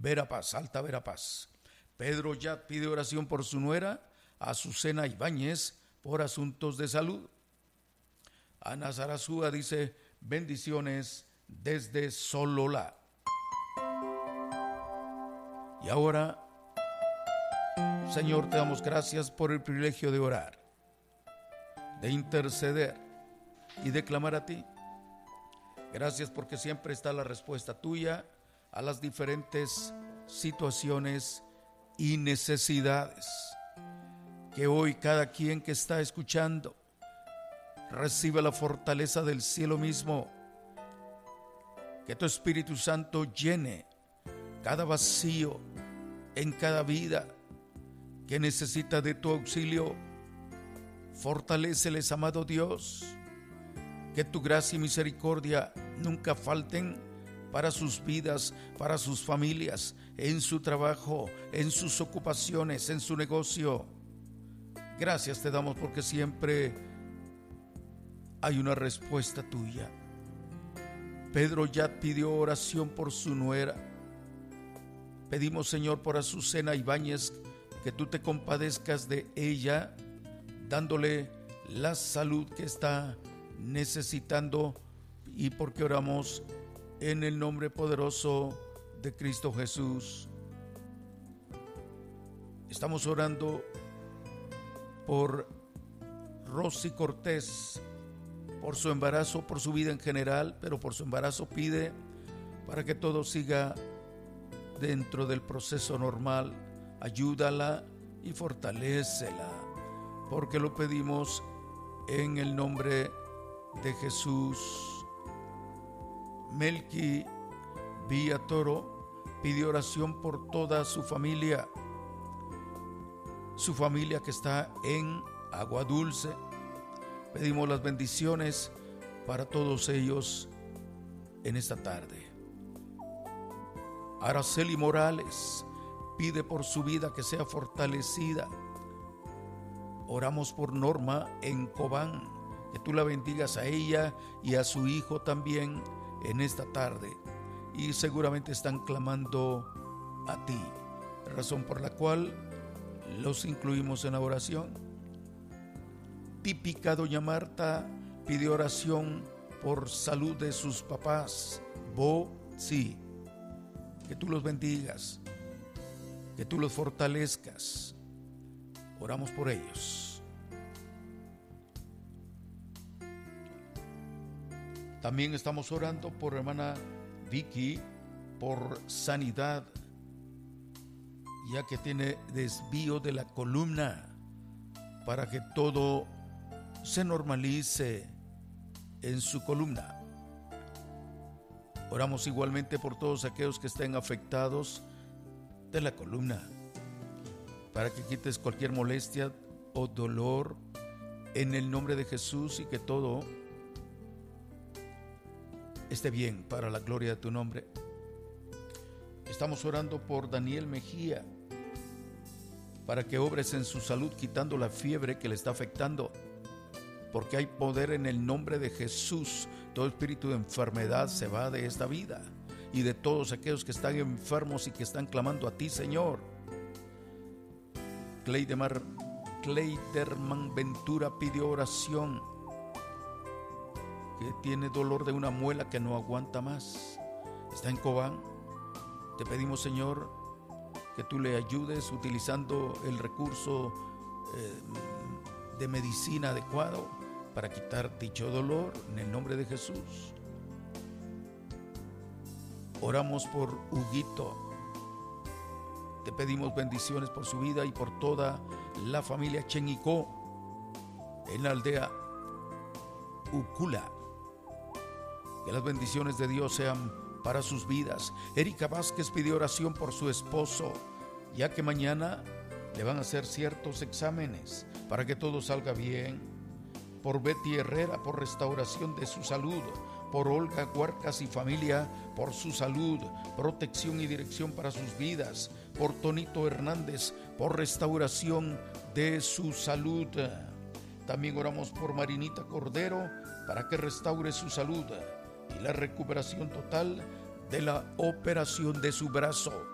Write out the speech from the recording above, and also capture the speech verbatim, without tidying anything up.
Verapaz, Alta Verapaz. Pedro Yat pide oración por su nuera, Azucena Ibáñez, por asuntos de salud. Ana Sarazúa dice, bendiciones desde Sololá. Y ahora, Señor, te damos gracias por el privilegio de orar, de interceder y de clamar a ti. Gracias porque siempre está la respuesta tuya a las diferentes situaciones y necesidades. Que hoy cada quien que está escuchando reciba la fortaleza del cielo mismo. Que tu Espíritu Santo llene cada vacío en cada vida que necesita de tu auxilio. Fortaléceles, amado Dios. Que tu gracia y misericordia nunca falten para sus vidas, para sus familias, en su trabajo, en sus ocupaciones, en su negocio. Gracias te damos porque siempre hay una respuesta tuya. Pedro ya pidió oración por su nuera. Pedimos, Señor, por Azucena Ibáñez, que tú te compadezcas de ella, dándole la salud que está necesitando, y porque oramos en el nombre poderoso de Cristo Jesús. Estamos orando por Rosy Cortés, por su embarazo, por su vida en general, pero por su embarazo pide para que todo siga dentro del proceso normal. Ayúdala y fortalécela, porque lo pedimos en el nombre de Jesús. Melqui Villatoro pide oración por toda su familia, su familia que está en Agua Dulce. Pedimos las bendiciones para todos ellos en esta tarde. Araceli Morales pide por su vida que sea fortalecida. Oramos por Norma en Cobán, que tú la bendigas a ella y a su hijo también en esta tarde. Y seguramente están clamando a ti, razón por la cual los incluimos en la oración. Típica doña Marta pide oración por salud de sus papás. Bo, sí, que tú los bendigas, que tú los fortalezcas. Oramos por ellos. También estamos orando por hermana Vicky, por sanidad, ya que tiene desvío de la columna, para que todo se normalice en su columna. Oramos igualmente por todos aquellos que estén afectados de la columna, para que quites cualquier molestia o dolor en el nombre de Jesús, y que todo esté bien para la gloria de tu nombre. Estamos orando por Daniel Mejía, para que obres en su salud, quitando la fiebre que le está afectando, porque hay poder en el nombre de Jesús. Todo espíritu de enfermedad se va de esta vida, y de todos aquellos que están enfermos y que están clamando a ti, Señor. Cleidemar, Cleiderman Ventura pidió oración, que tiene dolor de una muela que no aguanta más. Está en Cobán. Te pedimos, Señor, que tú le ayudes utilizando el recurso eh, de medicina adecuado para quitar dicho dolor en el nombre de Jesús. Oramos por Huguito. Te pedimos bendiciones por su vida y por toda la familia Chenicó en la aldea Ucula. Que las bendiciones de Dios sean para sus vidas. Erika Vázquez pidió oración por su esposo, ya que mañana le van a hacer ciertos exámenes para que todo salga bien. Por Betty Herrera, por restauración de su salud. Por Olga Huarcas y familia, por su salud, protección y dirección para sus vidas. Por Tonito Hernández, por restauración de su salud. También oramos por Marinita Cordero, para que restaure su salud y la recuperación total de la operación de su brazo.